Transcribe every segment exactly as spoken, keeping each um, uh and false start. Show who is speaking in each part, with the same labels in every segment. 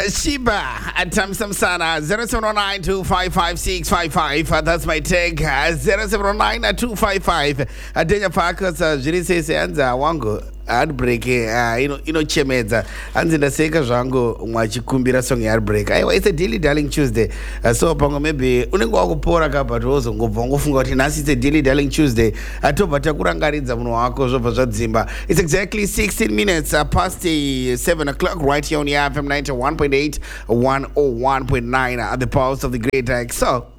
Speaker 1: Shiba at Tamsam Sana zero seven zero nine two five five six five five. Uh, that's my take. Uh, zero seven zero nine two five five. Uh, Denya Parkers, Jiri says, Anza Wango. Heartbreak, uh, you know, you know, chemeza. Anzi na seka jango mwachikumbira song ya heartbreak. Aiwa, it's a daily darling Tuesday. Uh, so pongo maybe unengo wako pora kapa tuozo ngopongo funga wati nasi it's a daily darling Tuesday. Ato batakura ngaridza munu wako zopa zadzimba. It's exactly sixteen minutes uh, past the seven o'clock right here on the F M ninety-one point eight, one oh one point nine at the pulse of the Great X. So,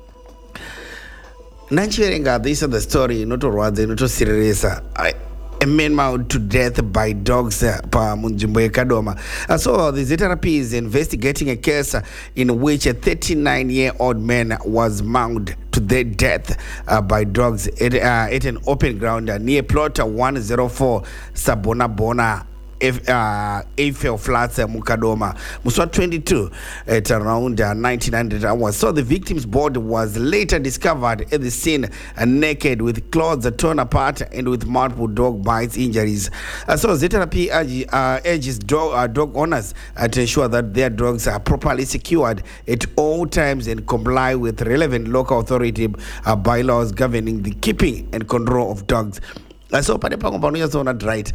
Speaker 1: Nanchirenga, this is the story, not to Rwadze, not to Sirisa. I A man mauled to death by dogs uh, pa Munjimbo Kadoma. Uh, so the Z R P is investigating a case uh, in which a thirty-nine-year-old man was mauled to their death uh, by dogs at, uh, at an open ground uh, near plot one oh four Sabona Bona. If, uh, Eiffel Flats uh, Mukadoma Muswa twenty-two at around uh, nineteen hundred hours. So the victim's body was later discovered at the scene uh, naked with clothes uh, torn apart and with multiple dog bites injuries. Uh, so Z R P urge, uh, urges dog, uh, dog owners uh, to ensure that their dogs are properly secured at all times and comply with relevant local authority uh, bylaws governing the keeping and control of dogs. Uh, so Padepango Panuya right.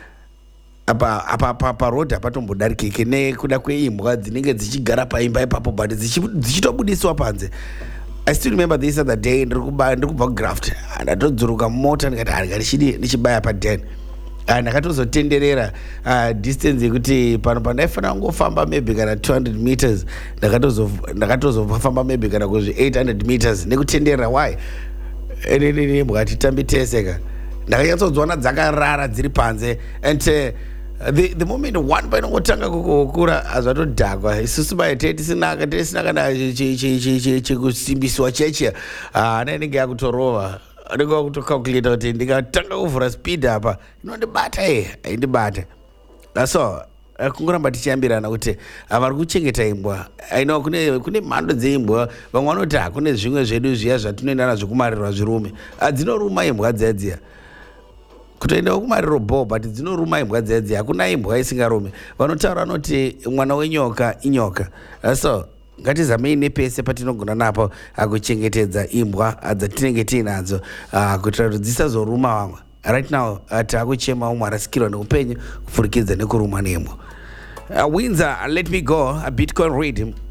Speaker 1: apa apa apa pa road apatombodarikike ne kuda kweimbwa dzinenge dzichigara paimba ipapo but dzichitobudiswa panze. I still remember this other day ndiri kuba ndiri kubva graft ndatodzoroka mota ndikati harikashidi ndichibaya pa ten ndakatozotenderera uh, distance yekuti pano pandaifanira kungofamba maybe kana two hundred meters ndakatozofamba maybe kana kuzvi eight hundred meters nekutenderera. Why enenene mbwa titambiteseka ndakanyatsodzwana dzakarara dziri panze and uh, the the moment one painongotanga kukura azvatodhakwa isusu baite tisinaka tisina kana chikusimbiswa cheche ana inenge yakutorova anenge yakutokalkulata kuti ndikatanga kuvhura speed apa inondibata e haindibata. So kungoramba tichiyambirana kuti vari kuchengeta imbwa aino kune kune mhando dzeimbwa vamwe vanoti hakune zvimwe zvedu zviya zvatinoenda nazvo kumariro zvirume dzinoruma imbwa dzedziya kutoenda kumariro bo but dzinoruma imbwa dzedzi hakuna imbwa isingarume. Vanotaura vanoti mwana wenyoka inyoka. So ngatizamei nepese patinogona napo akuchengetedza imbwa dzatinenge tiinadzo kuitira kuti dzisazoruma vamwe. Right now taakuchema umwe arasikirwa neupenyu kupfurikidza nekurumwa nembwa. Uh, Windsor, let me go. A Bitcoin reading.